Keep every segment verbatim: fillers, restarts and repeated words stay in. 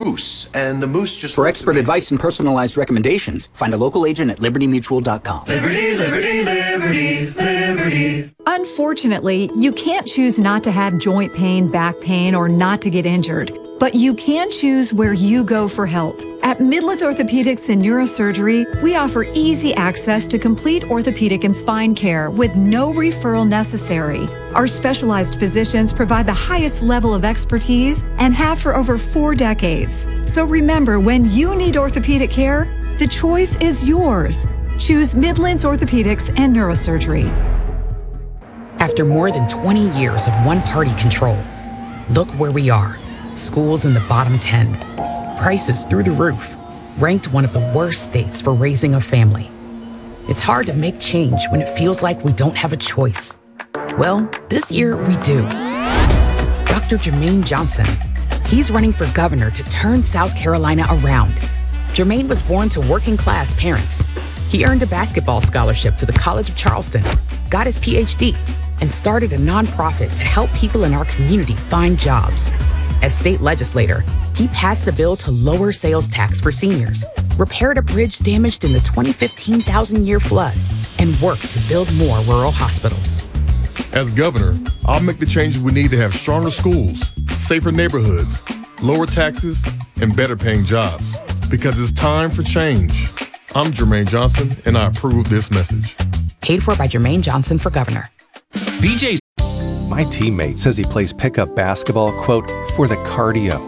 moose, and the moose just... For expert advice and personalized recommendations, find a local agent at liberty mutual dot com. Liberty, liberty, liberty, liberty. Unfortunately, you can't choose not to have joint pain, back pain, or not to get injured. But you can choose where you go for help. At Midlands Orthopedics and Neurosurgery, we offer easy access to complete orthopedic and spine care with no referral necessary. Our specialized physicians provide the highest level of expertise and have for over four decades. So remember, when you need orthopedic care, the choice is yours. Choose Midlands Orthopedics and Neurosurgery. After more than twenty years of one-party control, look where we are. Schools in the bottom ten, prices through the roof, ranked one of the worst states for raising a family. It's hard to make change when it feels like we don't have a choice. Well, this year we do. Doctor Jermaine Johnson, he's running for governor to turn South Carolina around. Jermaine was born to working class parents. He earned a basketball scholarship to the College of Charleston, got his P H D, and started a nonprofit to help people in our community find jobs. As state legislator, he passed a bill to lower sales tax for seniors, repaired a bridge damaged in the twenty fifteen thousand-year flood, and worked to build more rural hospitals. As governor, I'll make the changes we need to have stronger schools, safer neighborhoods, lower taxes, and better paying jobs. Because it's time for change. I'm Jermaine Johnson, and I approve this message. Paid for by Jermaine Johnson for governor. B J. My teammate says he plays pickup basketball, quote, for the cardio.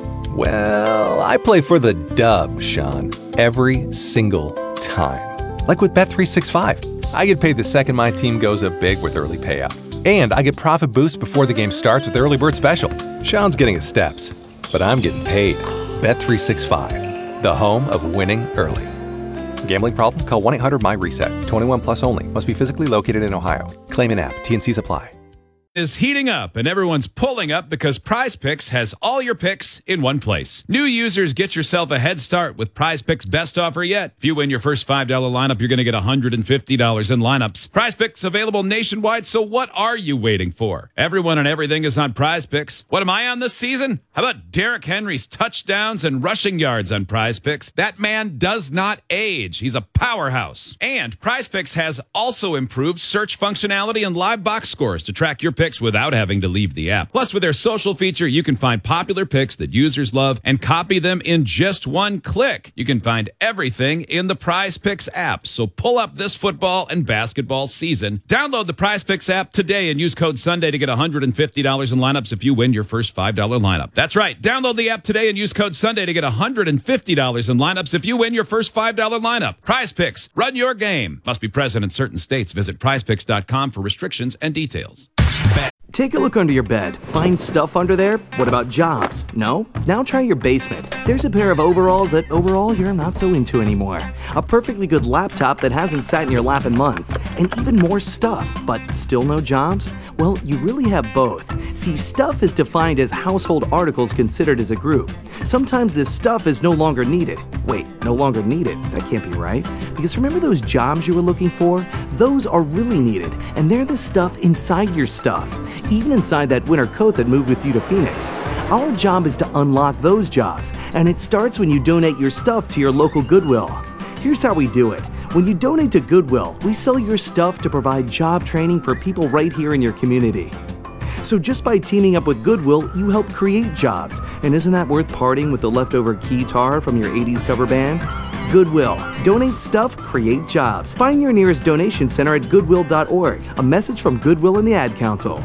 Well, I play for the dub, Sean, every single time. Like with Bet three sixty-five. I get paid the second my team goes up big with early payout. And I get profit boosts before the game starts with Early Bird Special. Sean's getting his steps, but I'm getting paid. Bet three sixty-five, the home of winning early. Gambling problem? Call one eight hundred my reset. twenty-one plus only. Must be physically located in Ohio. Claim in app. T N Cs apply. Is heating up and everyone's pulling up because Prize Picks has all your picks in one place. New users, get yourself a head start with Prize Picks' best offer yet. If you win your first five dollar lineup, you're going to get one hundred fifty dollars in lineups. Prize Picks available nationwide, so what are you waiting for? Everyone and everything is on Prize Picks. What am I on this season? How about Derrick Henry's touchdowns and rushing yards on Prize Picks? That man does not age. He's a powerhouse. And Prize Picks has also improved search functionality and live box scores to track your picks without having to leave the app. Plus, with their social feature, you can find popular picks that users love and copy them in just one click. You can find everything in the Prize Picks app. So pull up this football and basketball season. Download the Prize Picks app today and use code Sunday to get one hundred fifty dollars in lineups if you win your first five dollar lineup. That's right. Download the app today and use code Sunday to get one hundred fifty dollars in lineups if you win your first five dollar lineup. Prize Picks. Run your game. Must be present in certain states. Visit prize picks dot com for restrictions and details. Take a look under your bed. Find stuff under there? What about jobs? No? Now try your basement. There's a pair of overalls that overall you're not so into anymore. A perfectly good laptop that hasn't sat in your lap in months. And even more stuff, but still no jobs? Well, you really have both. See, stuff is defined as household articles considered as a group. Sometimes this stuff is no longer needed. Wait, no longer needed? That can't be right. Because remember those jobs you were looking for? Those are really needed, and they're the stuff inside your stuff. Even inside that winter coat that moved with you to Phoenix. Our job is to unlock those jobs, and it starts when you donate your stuff to your local Goodwill. Here's how we do it. When you donate to Goodwill, we sell your stuff to provide job training for people right here in your community. So just by teaming up with Goodwill, you help create jobs. And isn't that worth parting with the leftover keytar from your eighties cover band? Goodwill. Donate stuff, create jobs. Find your nearest donation center at goodwill dot org. A message from Goodwill and the Ad Council.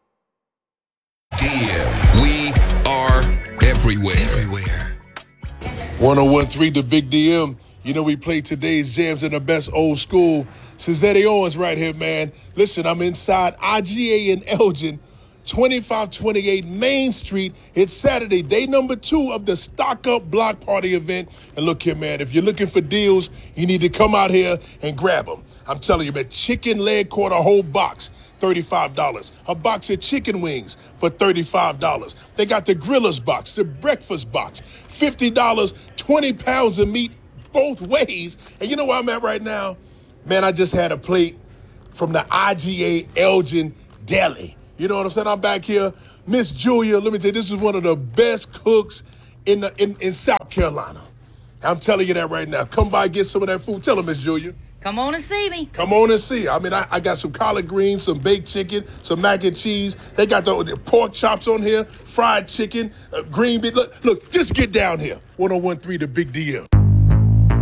Yeah, we are everywhere. Everywhere. one oh one point three The Big D M. You know we play today's jams in the best old school. Since Eddie Owens right here, man. Listen, I'm inside I G A in Elgin, twenty-five twenty-eight Main Street. It's Saturday, day number two of the Stock Up Block Party event. And look here, man, if you're looking for deals, you need to come out here and grab them. I'm telling you, man, chicken leg quarter, whole box, thirty-five dollars. A box of chicken wings for thirty-five dollars. They got the grillers box, the breakfast box, fifty dollars, twenty pounds of meat both ways. And you know where I'm at right now? Man, I just had a plate from the I G A Elgin Deli. You know what I'm saying? I'm back here. Miss Julia, let me tell you, this is one of the best cooks in, the, in in South Carolina. I'm telling you that right now. Come by, get some of that food. Tell them, Miss Julia. Come on and see me. Come on and see. I mean, I, I got some collard greens, some baked chicken, some mac and cheese. They got the, the pork chops on here, fried chicken, uh, green bean. Look, look, just get down here. one oh one three The Big D M.